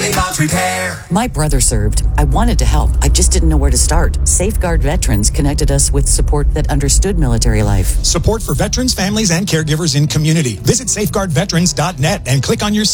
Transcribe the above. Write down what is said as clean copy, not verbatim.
Lemont Repair. My brother served. I wanted to help. I just didn't know where to start. Safeguard Veterans connected us with support that understood military life. Support for veterans, families, and caregivers in community. Visit safeguardveterans.net and click on your